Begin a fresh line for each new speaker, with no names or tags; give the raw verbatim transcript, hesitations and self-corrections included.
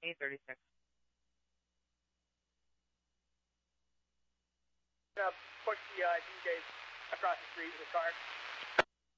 eight thirty-six.
Uh, push the uh, D Js across the street with the car.